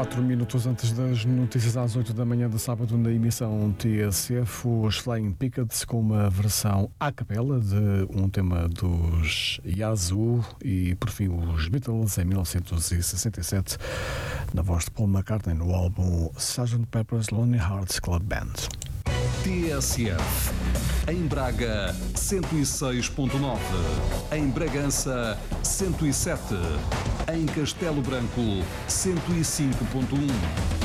4 minutos antes das notícias às 8 da manhã de sábado na emissão TSF, os Flying Pickets com uma versão à capela de um tema dos Yazoo e por fim os Beatles em 1967 na voz de Paul McCartney no álbum Sgt. Pepper's Lonely Hearts Club Band. TSF em Braga 106.9, em Bragança 107, em Castelo Branco 105.1.